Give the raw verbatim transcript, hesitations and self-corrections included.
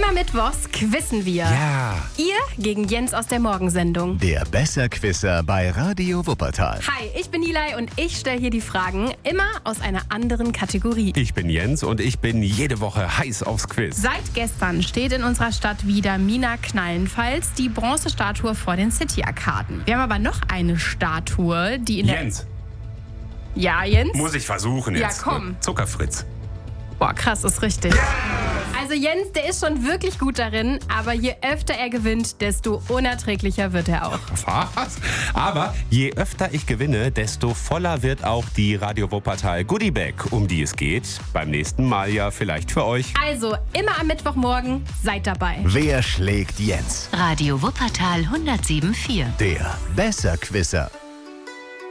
Immer mittwochs quizzen wir. Ja. Ihr gegen Jens aus der Morgensendung. Der Besserquisser bei Radio Wuppertal. Hi, ich bin Nilay und ich stelle hier die Fragen immer aus einer anderen Kategorie. Ich bin Jens und ich bin jede Woche heiß aufs Quiz. Seit gestern steht in unserer Stadt wieder Mina Knallenfalls, die Bronzestatue vor den City-Arkaden. Wir haben aber noch eine Statue, die in der... Jens, Ja, Jens? muss ich versuchen jetzt. Ja, komm. Zuckerfritz. Boah, krass, ist richtig. Also Jens, der ist schon wirklich gut darin, aber je öfter er gewinnt, desto unerträglicher wird er auch. Was? Aber je öfter ich gewinne, desto voller wird auch die Radio Wuppertal Goodie Bag, um die es geht. Beim nächsten Mal ja vielleicht für euch. Also, immer am Mittwochmorgen, seid dabei. Wer schlägt Jens? Radio Wuppertal hundertsieben Komma vier. Der Besserquisser.